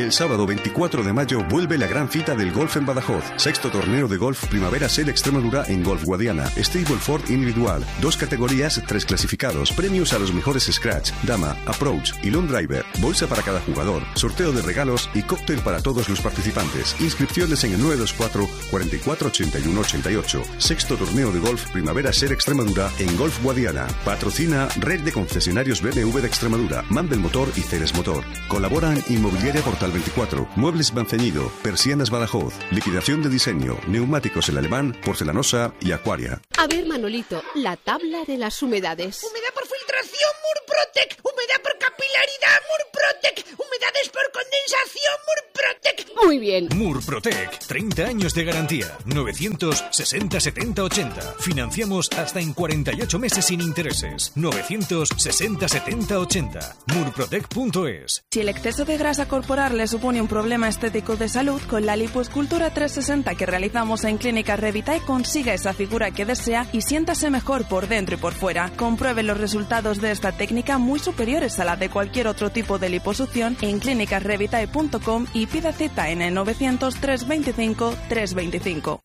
El sábado 24 de mayo vuelve la gran cita del golf en Badajoz. Sexto torneo de golf Primavera Ser Extremadura en Golf Guadiana. Stableford individual. 2 categorías, 3 clasificados. Premios a los mejores scratch, dama, approach y long driver. Bolsa para cada jugador. Sorteo de regalos y cóctel para todos los participantes. Inscripciones en el 924 44 81 88. Sexto torneo de golf Primavera Ser Extremadura en Golf Guadiana. Patrocina Red de Concesionarios BMW de Extremadura, Mandel Motor y Ceres Motor. Colaboran Inmobiliaria Portal 24, Muebles Banceñido, Persianas Badajoz, liquidación de diseño, neumáticos El Alemán, Porcelanosa y Aquaria. A ver, Manolito, la tabla de las humedades. Humedad por filtración, Murprotec. Humedad por capilaridad, Murprotec. Humedades por condensación, Murprotec. Muy bien. Murprotec, 30 años de garantía. 960 70 80. Financiamos hasta en 48 meses sin intereses. 960 70 80. Murprotec.es. Si el exceso de grasa corporal le supone un problema estético de salud, con la lipoescultura 360 que realizamos en Clínica Revitae consiga esa figura que desea y siéntase mejor por dentro y por fuera. Compruebe los resultados de esta técnica muy superiores a la de cualquier otro tipo de liposucción en clinicasrevitae.com y pida cita en el 900 325 325.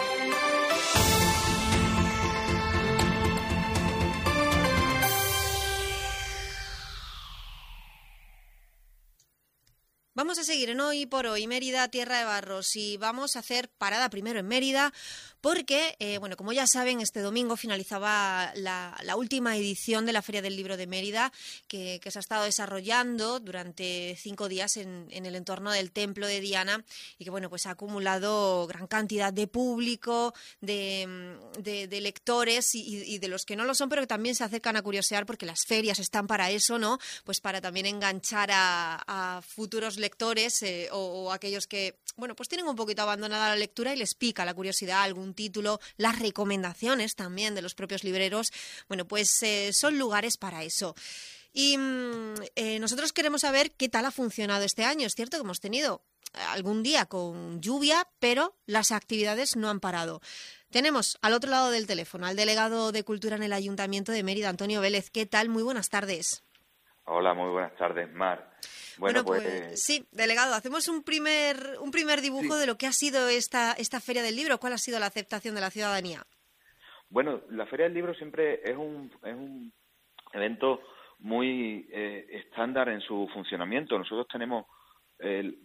Vamos a seguir en Hoy por Hoy, Mérida, Tierra de Barros, y vamos a hacer parada primero en Mérida porque, como ya saben, este domingo finalizaba la última edición de la Feria del Libro de Mérida que se ha estado desarrollando durante 5 días en el entorno del Templo de Diana y que, pues ha acumulado gran cantidad de público, de lectores y de los que no lo son, pero que también se acercan a curiosear porque las ferias están para eso, ¿no? Pues para también enganchar a futuros lectores o aquellos que, pues tienen un poquito abandonada la lectura y les pica la curiosidad, algún título, las recomendaciones también de los propios libreros, son lugares para eso. Y nosotros queremos saber qué tal ha funcionado este año. Es cierto que hemos tenido algún día con lluvia, pero las actividades no han parado. Tenemos al otro lado del teléfono al delegado de Cultura en el Ayuntamiento de Mérida, Antonio Vélez. ¿Qué tal? Muy buenas tardes. Hola, muy buenas tardes, Mar. Bueno, sí, delegado, hacemos un primer dibujo de lo que ha sido esta Feria del Libro. ¿Cuál ha sido la aceptación de la ciudadanía? Bueno, la Feria del Libro siempre es un evento muy estándar en su funcionamiento. Nosotros tenemos, el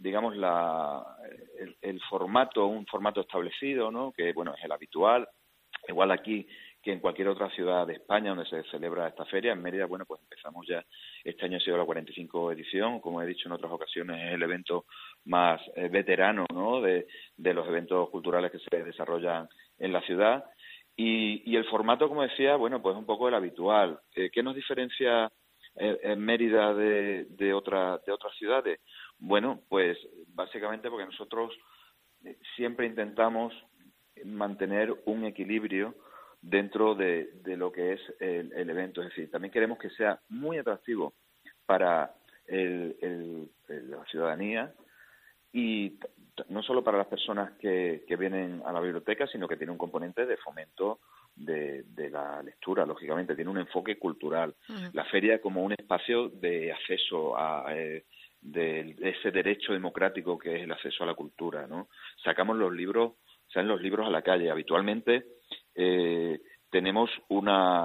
formato, un formato establecido, ¿no? Que, es el habitual. Igual aquí que en cualquier otra ciudad de España donde se celebra esta feria. En Mérida, empezamos ya, este año ha sido la 45 edición, como he dicho en otras ocasiones, es el evento más veterano, ¿no? de los eventos culturales que se desarrollan en la ciudad. Y el formato, como decía, un poco el habitual. ¿Qué nos diferencia en Mérida de otras ciudades? Básicamente porque nosotros siempre intentamos mantener un equilibrio dentro de lo que es el evento. Es decir, también queremos que sea muy atractivo para la ciudadanía y no solo para las personas que vienen a la biblioteca, sino que tiene un componente de fomento de la lectura, lógicamente, tiene un enfoque cultural. Uh-huh. La feria como un espacio de acceso de ese derecho democrático que es el acceso a la cultura, ¿no? Salen los libros a la calle. Habitualmente tenemos un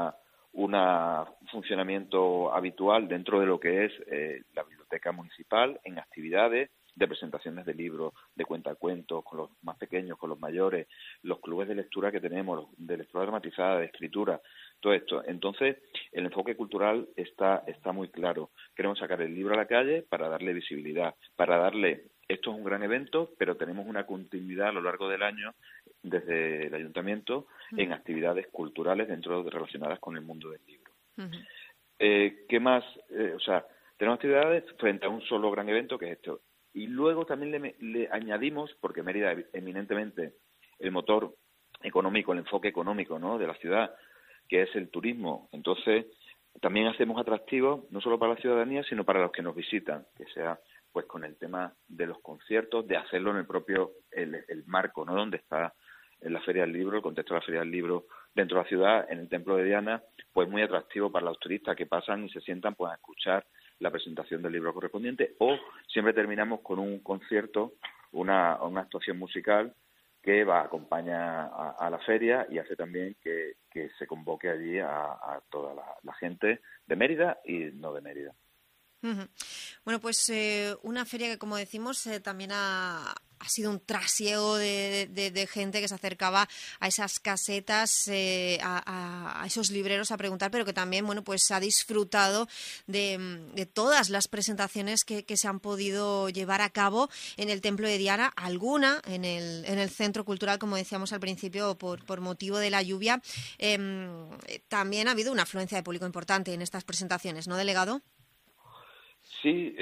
funcionamiento habitual dentro de lo que es la biblioteca municipal en actividades de presentaciones de libros, de cuentacuentos, con los más pequeños, con los mayores, los clubes de lectura que tenemos, de lectura dramatizada, de escritura, todo esto. Entonces, el enfoque cultural está muy claro. Queremos sacar el libro a la calle para darle visibilidad, esto es un gran evento, pero tenemos una continuidad a lo largo del año desde el ayuntamiento en actividades culturales relacionadas con el mundo del libro. Uh-huh. ¿Qué más? Tenemos actividades frente a un solo gran evento que es esto. Y luego también le añadimos, porque Mérida es eminentemente el motor económico, el enfoque económico, ¿no?, de la ciudad, que es el turismo. Entonces, también hacemos atractivos, no solo para la ciudadanía, sino para los que nos visitan, que sea con el tema de los conciertos, de hacerlo en el propio el marco, ¿no?, donde está en la Feria del Libro, el contexto de la Feria del Libro dentro de la ciudad, en el Templo de Diana, muy atractivo para los turistas que pasan y se sientan a escuchar la presentación del libro correspondiente, o siempre terminamos con un concierto, una actuación musical que acompaña a la feria y hace también que se convoque allí a toda la gente de Mérida y no de Mérida. Bueno, pues una feria que, como decimos, también ha sido un trasiego de gente que se acercaba a esas casetas, a esos libreros a preguntar, pero que también, bueno, pues ha disfrutado de todas las presentaciones que se han podido llevar a cabo en el Templo de Diana, alguna en el Centro Cultural, como decíamos al principio, por motivo de la lluvia. También ha habido una afluencia de público importante en estas presentaciones, ¿no, delegado? Sí,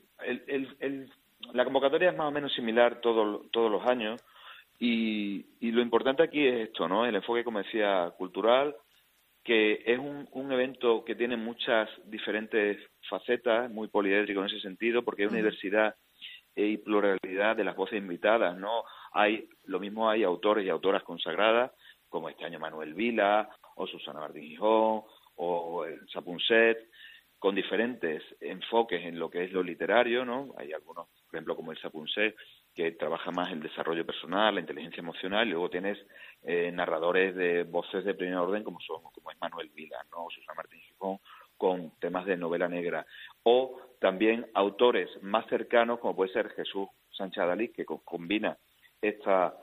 la convocatoria es más o menos similar todos los años y lo importante aquí es esto, ¿no? El enfoque, como decía, cultural, que es un evento que tiene muchas diferentes facetas, muy poliédrico en ese sentido, porque hay una diversidad y pluralidad de las voces invitadas, ¿no? Hay autores y autoras consagradas, como este año Manuel Vila, o Susana Martín Gijón, o el Sapunset, con diferentes enfoques en lo que es lo literario, ¿no? Hay algunos, por ejemplo, como el Sapunset, que trabaja más el desarrollo personal, la inteligencia emocional, y luego tienes narradores de voces de primer orden, como es Manuel Vila, ¿no? O Susana Martín Gijón, con temas de novela negra. O también autores más cercanos, como puede ser Jesús Sánchez Adalid, que combina es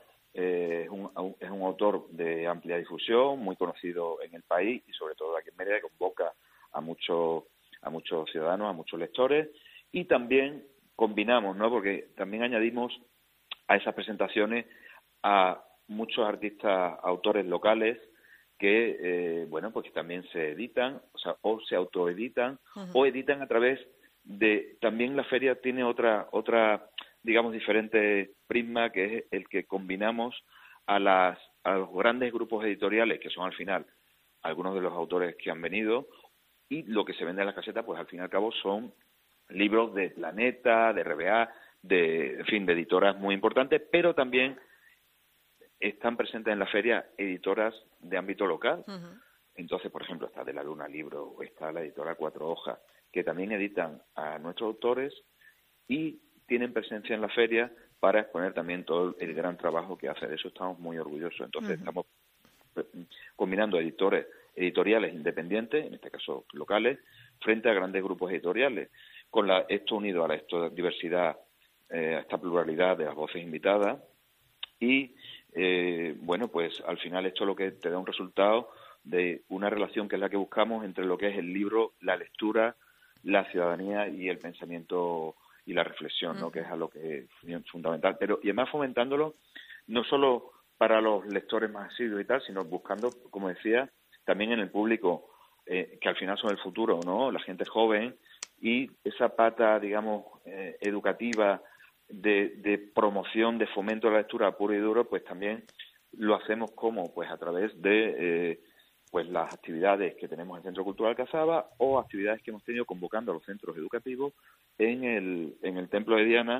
un autor de amplia difusión, muy conocido en el país y sobre todo aquí en Mérida, que convoca a muchos ciudadanos, a muchos lectores, y también combinamos, ¿no? Porque también añadimos a esas presentaciones a muchos artistas, autores locales que, pues también se editan, o se autoeditan, o editan a través de... También la feria tiene otra digamos, diferente prisma, que es el que combinamos a los grandes grupos editoriales, que son al final algunos de los autores que han venido, y lo que se vende en las casetas, pues al fin y al cabo son libros de Planeta, de RBA, de editoras muy importantes, pero también están presentes en la feria editoras de ámbito local. Entonces, por ejemplo, está De la Luna Libro, o está la editora Cuatro Hojas, que también editan a nuestros autores y tienen presencia en la feria para exponer también todo el gran trabajo que hace. De eso estamos muy orgullosos. Entonces, estamos combinando editoriales independientes, en este caso locales, frente a grandes grupos editoriales, con esto unido a esta diversidad, a esta pluralidad de las voces invitadas, y pues al final esto es lo que te da un resultado de una relación que es la que buscamos entre lo que es el libro, la lectura, la ciudadanía y el pensamiento y la reflexión, ¿no? Que es algo que es fundamental, pero y además fomentándolo no solo para los lectores más asiduos y tal, sino buscando, como decía, también en el público, que al final son el futuro, ¿no? La gente joven, y esa pata, digamos, educativa de promoción, de fomento de la lectura puro y duro, pues también lo hacemos pues a través de pues las actividades que tenemos en el Centro Cultural Cazaba, o actividades que hemos tenido convocando a los centros educativos en el Templo de Diana,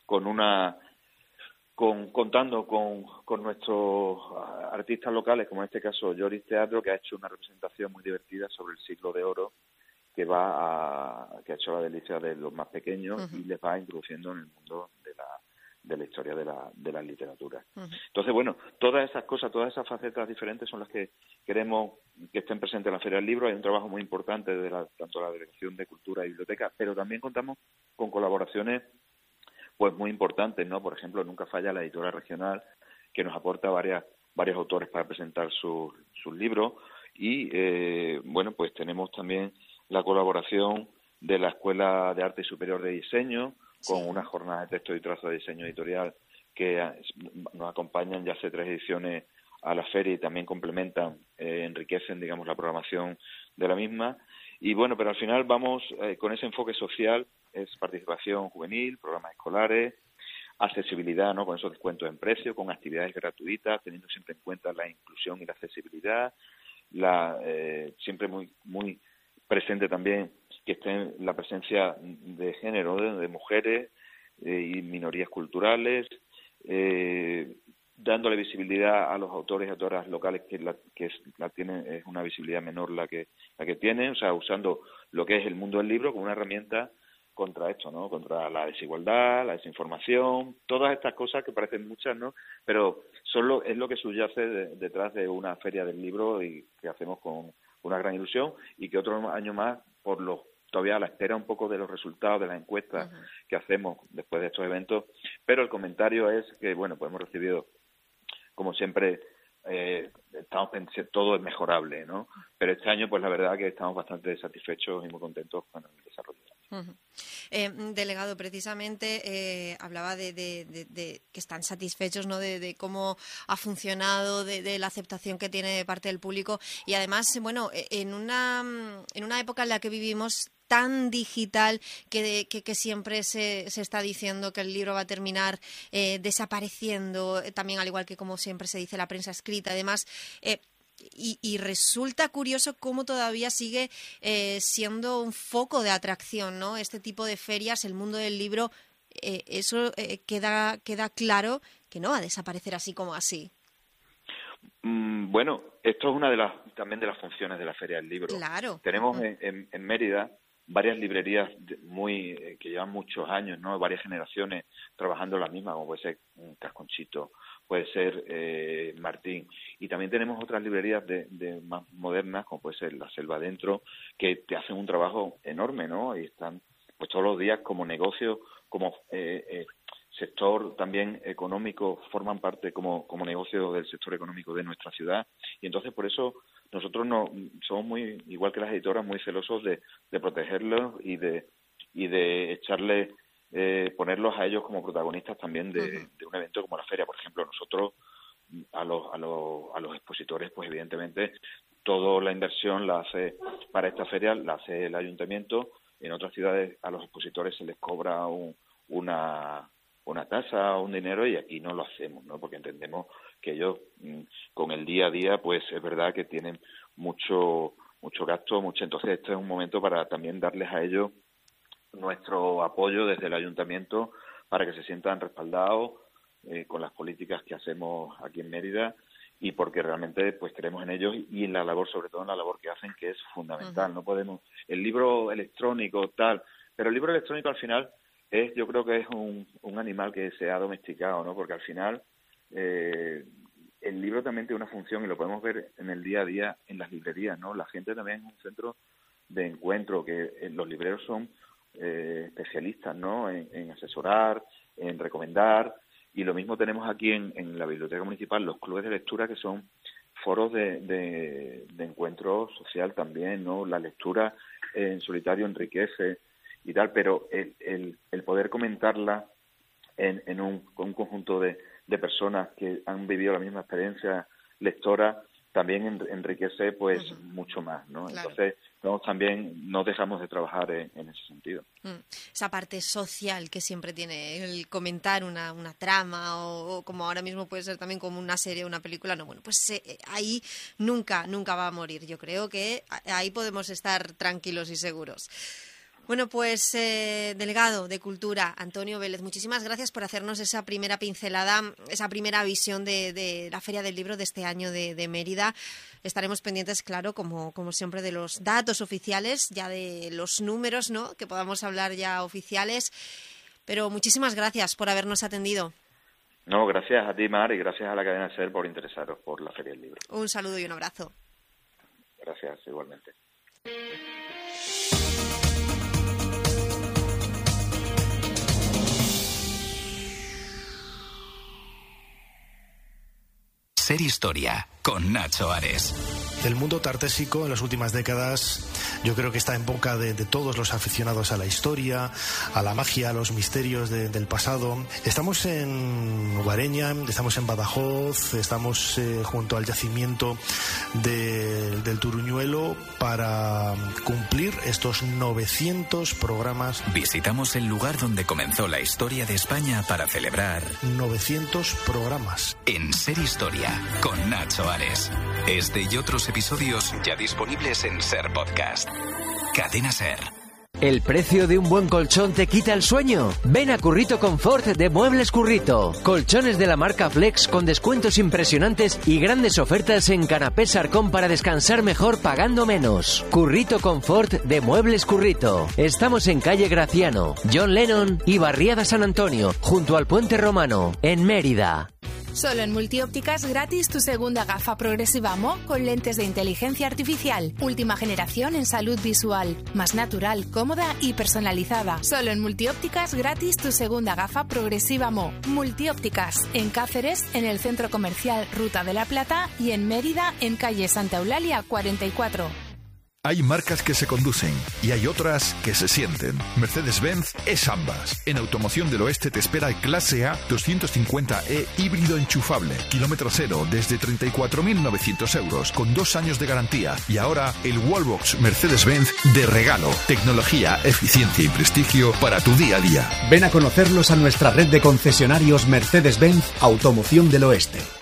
contando con nuestros artistas locales, como en este caso Lloris Teatro, que ha hecho una representación muy divertida sobre el siglo de oro, que ha hecho la delicia de los más pequeños y les va introduciendo en el mundo de la historia de la literatura. Entonces, bueno, todas esas cosas, todas esas facetas diferentes son las que queremos que estén presentes en la Feria del Libro. Hay un trabajo muy importante de tanto la Dirección de Cultura y Biblioteca, pero también contamos con colaboraciones pues muy importantes, ¿no? Por ejemplo, nunca falla la editora regional, que nos aporta varios autores para presentar sus libros, y pues tenemos también la colaboración de la Escuela de Arte Superior de Diseño, con unas jornadas de texto y trazo de diseño editorial que nos acompañan ya hace 3 ediciones a la feria y también complementan, enriquecen, digamos, la programación de la misma. Y bueno, pero al final vamos con ese enfoque social, es participación juvenil, programas escolares, accesibilidad, ¿no? Con esos descuentos en precio, con actividades gratuitas, teniendo siempre en cuenta la inclusión y la accesibilidad, siempre muy, muy presente también que esté la presencia de género, de mujeres y minorías culturales, dándole visibilidad a los autores y autoras locales es una visibilidad menor la que tienen, o sea, usando lo que es el mundo del libro como una herramienta contra esto, ¿no? Contra la desigualdad, la desinformación, todas estas cosas que parecen muchas, ¿no? Pero es lo que subyace detrás de una feria del libro y que hacemos con una gran ilusión y que otro año más, todavía a la espera un poco de los resultados de las encuestas que hacemos después de estos eventos, pero el comentario es que, bueno, pues hemos recibido, como siempre, estamos pensando todo es mejorable, ¿no? Pero este año, pues la verdad que estamos bastante satisfechos y muy contentos con el desarrollo. Delegado, precisamente hablaba de que están satisfechos, ¿no? de cómo ha funcionado, de la aceptación que tiene de parte del público y además, bueno, en una época en la que vivimos tan digital que siempre se está diciendo que el libro va a terminar desapareciendo, también al igual que como siempre se dice la prensa escrita, además. Y resulta curioso cómo todavía sigue siendo un foco de atracción, ¿no? Este tipo de ferias, el mundo del libro, eso queda claro que no va a desaparecer así como así. Bueno, esto es una también de las funciones de la Feria del Libro. Claro. Tenemos en Mérida varias librerías que llevan muchos años, ¿no? Varias generaciones trabajando la misma, como puede ser Casconchito, puede ser Martín, y también tenemos otras librerías de más modernas, como puede ser La Selva Adentro, que te hacen un trabajo enorme, ¿no? Y están pues todos los días como negocio, como sector también económico, forman parte como negocio del sector económico de nuestra ciudad, y entonces por eso nosotros somos muy, igual que las editoras, muy celosos de protegerlos y de echarle ponerlos a ellos como protagonistas también de un evento como la feria. Por ejemplo, nosotros a los expositores, pues evidentemente toda la inversión la hace para esta feria, la hace el ayuntamiento. En otras ciudades a los expositores se les cobra una tasa, un dinero, y aquí no lo hacemos, ¿no? Porque entendemos que ellos con el día a día, pues es verdad que tienen mucho gasto, entonces este es un momento para también darles a ellos nuestro apoyo desde el ayuntamiento para que se sientan respaldados con las políticas que hacemos aquí en Mérida, y porque realmente pues creemos en ellos y en la labor, sobre todo en la labor que hacen, que es fundamental. No podemos, el libro electrónico tal, pero el libro electrónico al final yo creo que es un animal que se ha domesticado, ¿no? Porque al final el libro también tiene una función, y lo podemos ver en el día a día en las librerías, ¿no? La gente también es un centro de encuentro, que los libreros son especialistas, ¿no? En asesorar, en recomendar, y lo mismo tenemos aquí en la Biblioteca Municipal, los clubes de lectura, que son foros de encuentro social también, ¿no? La lectura en solitario enriquece y tal, pero el poder comentarla en un conjunto de personas que han vivido la misma experiencia lectora también enriquece pues mucho más, ¿no? Claro. Entonces también no dejamos de trabajar en ese sentido. Esa parte social que siempre tiene el comentar una trama o como ahora mismo puede ser también como una serie o una película, no, bueno, pues ahí nunca va a morir. Yo creo que ahí podemos estar tranquilos y seguros. Bueno, pues delegado de Cultura, Antonio Vélez, muchísimas gracias por hacernos esa primera pincelada, esa primera visión de la Feria del Libro de este año de Mérida. Estaremos pendientes, claro, como siempre, de los datos oficiales, ya de los números, ¿no?, que podamos hablar ya oficiales. Pero muchísimas gracias por habernos atendido. No, gracias a ti, Mar, y gracias a la cadena SER por interesaros por la Feria del Libro. Un saludo y un abrazo. Gracias, igualmente. Ser Historia, con Nacho Ares. El mundo tartésico en las últimas décadas yo creo que está en boca de todos los aficionados a la historia, a la magia, a los misterios del pasado. Estamos en Guareña, estamos en Badajoz, estamos junto al yacimiento del Turuñuelo para cumplir estos 900 programas. Visitamos el lugar donde comenzó la historia de España para celebrar 900 programas. En Ser Historia, con Nacho Ares. Este y otros episodios ya disponibles en Ser Podcast. Cadena Ser. ¿El precio de un buen colchón te quita el sueño? Ven a Currito Confort de Muebles Currito. Colchones de la marca Flex con descuentos impresionantes y grandes ofertas en canapés Arcón para descansar mejor pagando menos. Currito Confort de Muebles Currito. Estamos en calle Graciano, John Lennon y Barriada San Antonio, junto al Puente Romano, en Mérida. Solo en Multiópticas gratis tu segunda gafa progresiva Mo con lentes de inteligencia artificial. Última generación en salud visual. Más natural, cómoda y personalizada. Solo en Multiópticas gratis tu segunda gafa progresiva Mo. Multiópticas en Cáceres, en el Centro Comercial Ruta de la Plata y en Mérida, en calle Santa Eulalia 44. Hay marcas que se conducen y hay otras que se sienten. Mercedes-Benz es ambas. En Automoción del Oeste te espera el Clase A 250e híbrido enchufable. Kilómetro cero desde 34.900 euros con 2 años de garantía. Y ahora el Wallbox Mercedes-Benz de regalo. Tecnología, eficiencia y prestigio para tu día a día. Ven a conocerlos a nuestra red de concesionarios Mercedes-Benz Automoción del Oeste.